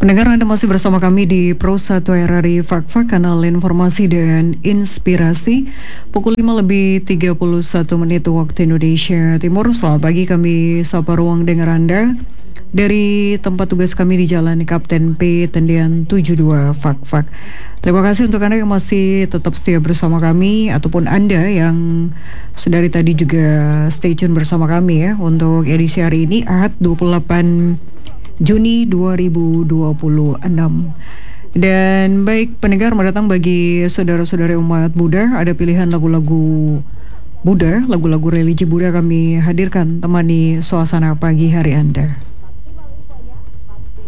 Pendengar, Anda masih bersama kami di Pro 1 RRI Fak-Fak, kanal informasi dan inspirasi. Pukul 5 lebih 31 menit waktu Indonesia Timur. Selamat pagi, kami sapa ruang dengar Anda dari tempat tugas kami di Jalan Kapten P, Tendian 72 Fak-Fak. Terima kasih untuk Anda yang masih tetap setia bersama kami, ataupun Anda yang sudah dari tadi juga stay tune bersama kami ya untuk edisi hari ini, Ahad 28 Juni 2026. Dan baik pendengar, mendatang bagi saudara-saudara umat Buddha, ada pilihan lagu-lagu Buddha, lagu-lagu religi Buddha kami hadirkan temani suasana pagi hari Anda.